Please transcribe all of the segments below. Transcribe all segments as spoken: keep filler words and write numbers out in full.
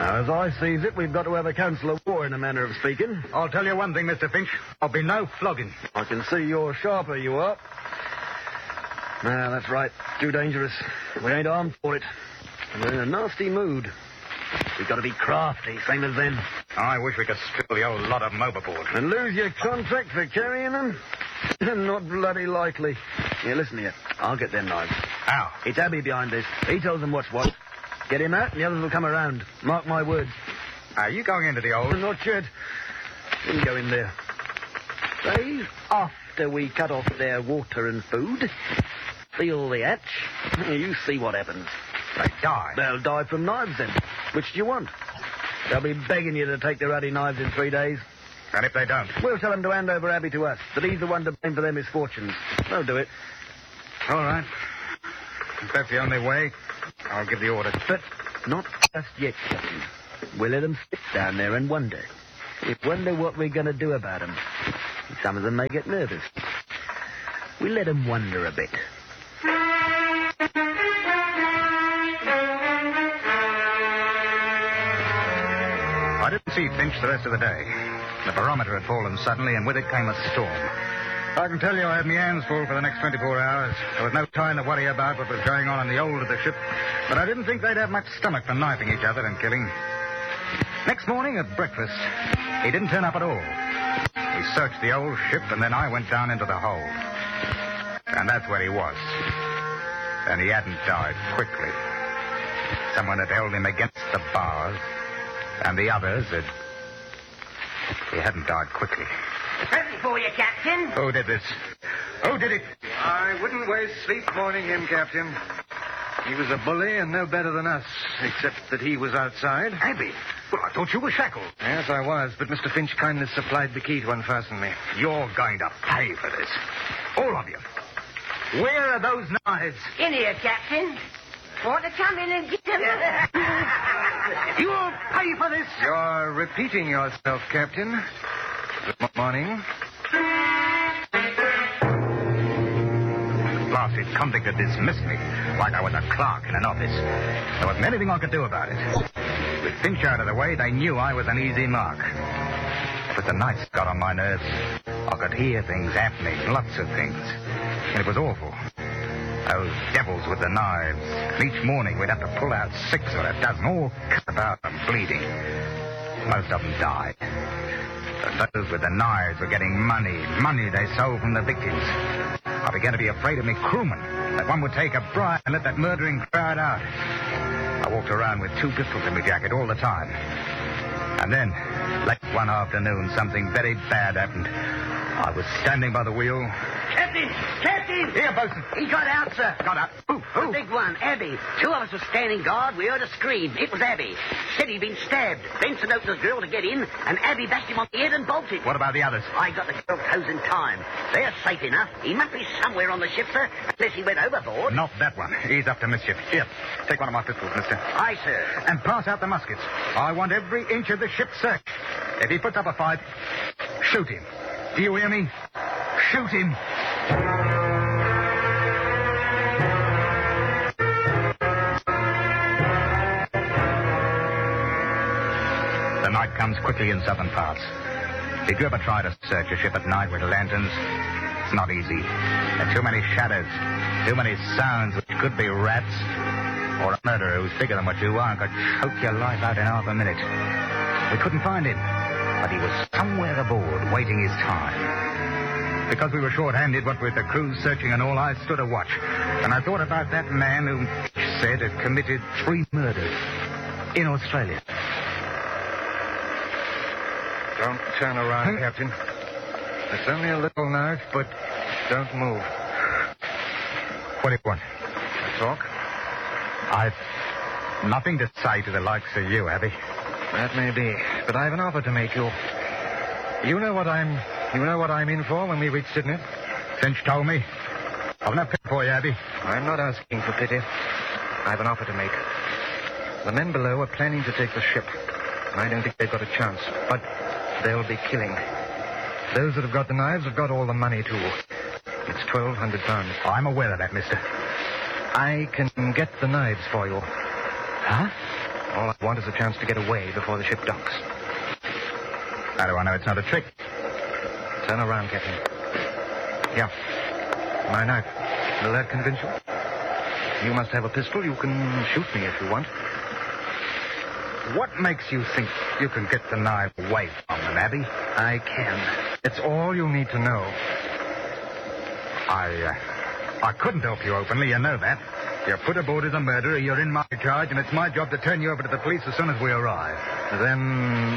Now, as I sees it, we've got to have a council of war in a manner of speaking. I'll tell you one thing, Mister Finch. There'll be no flogging. I can see you're sharper, you are. No, that's right. Too dangerous. We ain't armed for it. We're in a nasty mood. We've got to be crafty, same as them. I wish we could spill the old lot of them overboard. And lose your contract for carrying them? Not bloody likely. Here, listen here. I'll get them knives. How? It's Abbey behind this. He tells them what's what. Get him out, and the others will come around. Mark my words. Are you going into the old... Not yet. We'll go in there. Days after we cut off their water and food, seal the hatch, you see what happens. They die. They'll die from knives, then. Which do you want? They'll be begging you to take their ruddy knives in three days. And if they don't? We'll tell them to hand over Abbey to us, that he's the one to blame for their misfortunes. They'll do it. All right. If that's the only way, I'll give the order. But not just yet, Captain. We'll let them sit down there and wonder. We wonder what we're going to do about them. Some of them may get nervous. We'll let them wonder a bit. I didn't see Finch the rest of the day. The barometer had fallen suddenly, and with it came a storm. I can tell you I had my hands full for the next twenty-four hours. There was no time to worry about what was going on in the hold of the ship, but I didn't think they'd have much stomach for knifing each other and killing. Next morning at breakfast, he didn't turn up at all. We searched the old ship, and then I went down into the hold. And that's where he was. And he hadn't died quickly. Someone had held him against the bars, and the others had... He hadn't died quickly. Ready for you, Captain. Who did this? Who did it? I wouldn't waste sleep mourning him, Captain. He was a bully and no better than us, except that he was outside. Abbey? Well, I thought you were shackled. Yes, I was, but Mister Finch kindly supplied the key to unfasten me. You're going to pay for this. All of you. Where are those knives? In here, Captain. Want to come in and get them? You'll pay for this. You're repeating yourself, Captain. Good morning. Blasted convict had dismissed me like I was a clerk in an office. There wasn't anything I could do about it. With Finch out of the way, they knew I was an easy mark. But the nights got on my nerves. I could hear things happening, lots of things. And it was awful. Those devils with the knives. And each morning we'd have to pull out six or a dozen, all cut about and bleeding. Most of them died. But those with the knives were getting money, money they sold from the victims. I began to be afraid of me crewmen, that one would take a bribe and let that murdering crowd out. I walked around with two pistols in my jacket all the time. And then, late one afternoon, something very bad happened. I was standing by the wheel. Captain! Captain! Here, bosun. He got out, sir. Got out. Who? Who? The big one, Abbey. Two of us were standing guard. We heard a scream. It was Abbey. Said he'd been stabbed. Benson opened the grill to get in, and Abbey bashed him on the head and bolted. What about the others? I got the girl close in time. They're safe enough. He must be somewhere on the ship, sir, unless he went overboard. Not that one. He's up to mischief. Here, take one of my pistols, mister. Aye, sir. And pass out the muskets. I want every inch of the ship searched. If he puts up a fight, shoot him. Do you hear me? Shoot him. The night comes quickly in southern parts. Did you ever try to search a ship at night with lanterns? It's not easy. There are too many shadows, too many sounds which could be rats, or a murderer who's bigger than what you are and could choke your life out in half a minute. We couldn't find him, but he was somewhere aboard, waiting his time. Because we were short-handed, what with the crew searching and all, I stood a watch. And I thought about that man who said had committed three murders in Australia. Don't turn around, Captain. It's only a little knife, but don't move. What do you want? A talk? I've nothing to say to the likes of you, Abbey. That may be, but I have an offer to make you. You know what I'm... You know what I'm in for when we reach Sydney? Finch told me. I've no pity for you, Abbey. I'm not asking for pity. I have an offer to make. The men below are planning to take the ship. I don't think they've got a chance, but they'll be killing. Those that have got the knives have got all the money, too. It's twelve hundred pounds. I'm aware of that, mister. I can get the knives for you. Huh? All I want is a chance to get away before the ship docks. How do I know it's not a trick? Turn around, Captain. Yeah. My knife. Will that convince you? You must have a pistol. You can shoot me if you want. What makes you think you can get the knife away from them, Abby? I can. It's all you need to know. I, uh, I couldn't help you openly, you know that. You're put aboard as a murderer, you're in my charge, and it's my job to turn you over to the police as soon as we arrive. Then...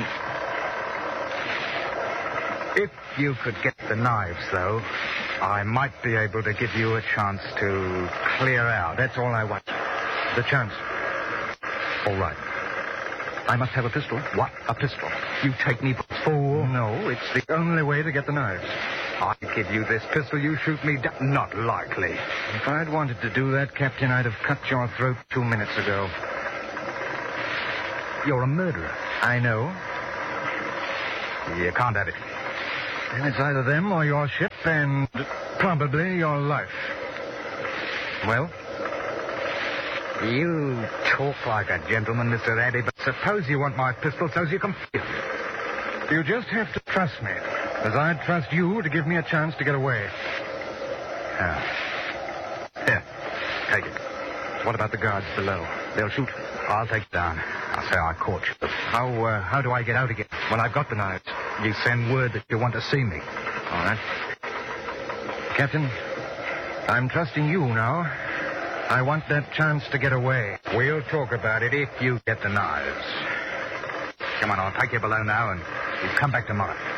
If you could get the knives, though, I might be able to give you a chance to clear out. That's all I want. The chance. All right. I must have a pistol. What? A pistol. You take me for a fool? No, it's the only way to get the knives. I give you this pistol, you shoot me down. Not likely. If I'd wanted to do that, Captain, I'd have cut your throat two minutes ago. You're a murderer. I know. You can't have it. And it's either them or your ship, and probably your life. Well? You talk like a gentleman, Mister Addy, but suppose you want my pistol so you can feel it. You just have to trust me, as I'd trust you to give me a chance to get away. Ah. Here, take it. What about the guards below? They'll shoot. I'll take it down. I'll say I caught you. How, uh, how do I get out again? When I've got the knives. You send word that you want to see me. All right. Captain, I'm trusting you now. I want that chance to get away. We'll talk about it if you get the knives. Come on, I'll take you below now, and you come back tomorrow.